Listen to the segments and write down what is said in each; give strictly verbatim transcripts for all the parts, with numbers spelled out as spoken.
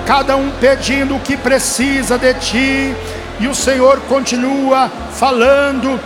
cada um pedindo o que precisa de ti. E o Senhor continua falando: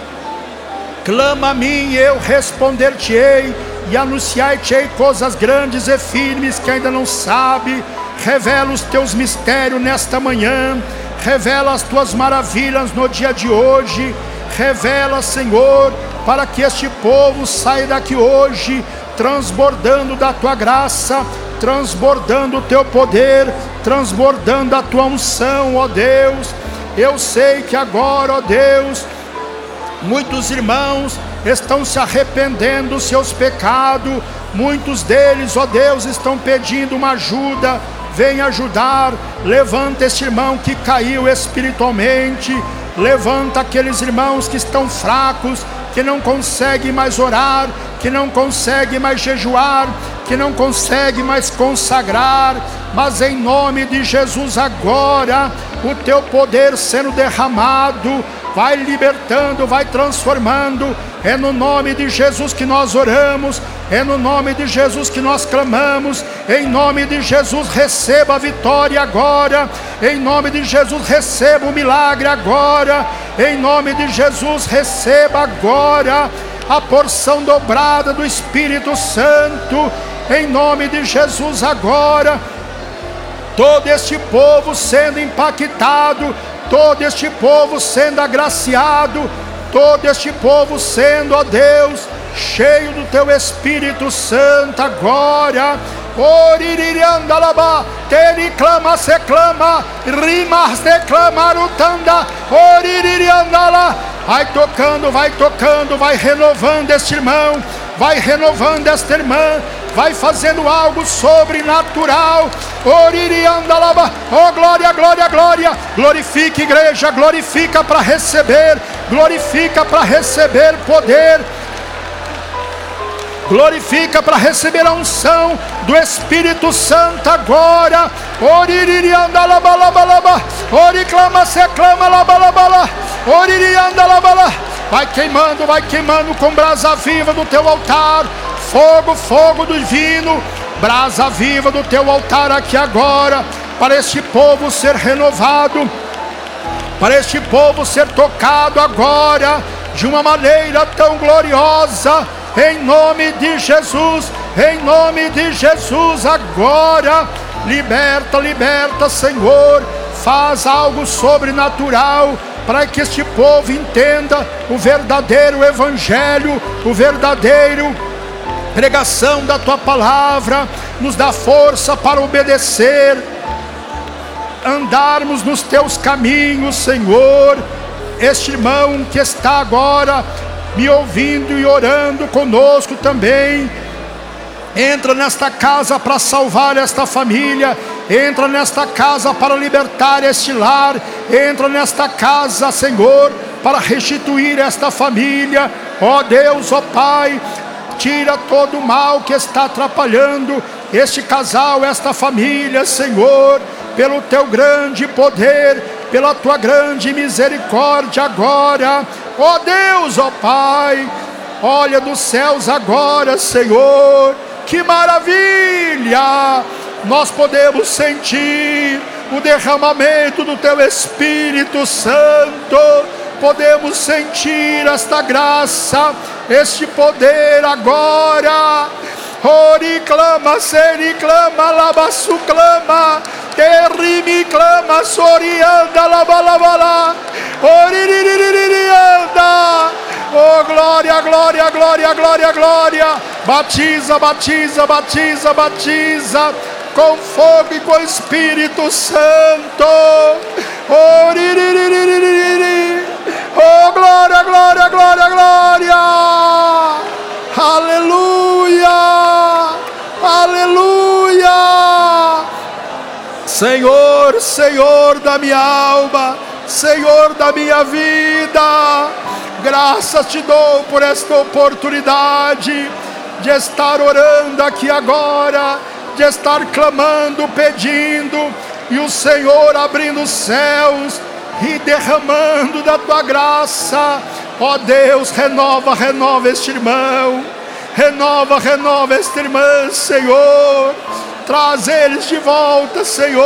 clama a mim e eu responder-te-ei, e anunciar-te-ei coisas grandes e firmes que ainda não sabe. Revela os teus mistérios nesta manhã, revela as tuas maravilhas no dia de hoje. Revela, Senhor, para que este povo saia daqui hoje transbordando da tua graça, transbordando o teu poder, transbordando a tua unção, ó Deus. Eu sei que agora, ó Deus, muitos irmãos estão se arrependendo dos seus pecados. Muitos deles, ó Deus, estão pedindo uma ajuda. Vem ajudar. Levanta este irmão que caiu espiritualmente. Levanta aqueles irmãos que estão fracos, que não conseguem mais orar, que não conseguem mais jejuar, que não conseguem mais consagrar. Mas em nome de Jesus agora, o teu poder sendo derramado, vai libertando, vai transformando. É no nome de Jesus que nós oramos, é no nome de Jesus que nós clamamos. Em nome de Jesus, receba a vitória agora. Em nome de Jesus, receba o milagre agora. Em nome de Jesus, receba agora a porção dobrada do Espírito Santo. Em nome de Jesus agora, todo este povo sendo impactado, todo este povo sendo agraciado, todo este povo sendo, ó Deus, cheio do teu Espírito Santo agora. Oririandalaba, teri clama se clama, rimas declamar o tanda, oririandala. Vai tocando, vai tocando, vai renovando este irmão, vai renovando esta irmã, vai fazendo algo sobrenatural. Oririandalaba, oh glória, glória, glória. Glorifica, igreja, glorifica para receber, glorifica para receber poder, glorifica para receber a unção do Espírito Santo agora. Oririandalabalaba, oriclama se clama labalabala, oririandalabala. Vai queimando, vai queimando com brasa viva do teu altar. Fogo, fogo divino, brasa viva do teu altar aqui agora, para este povo ser renovado, para este povo ser tocado agora de uma maneira tão gloriosa. Em nome de Jesus, em nome de Jesus agora, liberta, liberta, Senhor, faz algo sobrenatural, para que este povo entenda o verdadeiro evangelho, o verdadeiro pregação da tua palavra. Nos dá força para obedecer, andarmos nos teus caminhos, Senhor. Este irmão que está agora me ouvindo e orando conosco também, entra nesta casa para salvar esta família, entra nesta casa para libertar este lar, entra nesta casa, Senhor, para restituir esta família. Ó Deus, ó Pai, tira todo o mal que está atrapalhando este casal, esta família, Senhor, pelo teu grande poder, pela tua grande misericórdia agora. Ó Deus, ó Pai, olha dos céus agora, Senhor, que maravilha! Nós podemos sentir o derramamento do teu Espírito Santo, podemos sentir esta graça, este poder agora. Ori clama, seri clama, labaçu clama, terimi clama, sorianda, labalabala, oririririririanda. Oh glória, glória, glória, glória, glória. Batiza, batiza, batiza, batiza com fogo e com Espírito Santo. Oriririririri. Oh glória, glória, glória, glória. Aleluia, aleluia. Senhor, Senhor da minha alma, Senhor da minha vida, graças te dou por esta oportunidade de estar orando aqui agora, de estar clamando, pedindo, e o Senhor abrindo os céus e derramando da tua graça. Ó Deus, renova, renova este irmão, renova, renova esta irmã, Senhor, traz eles de volta, Senhor.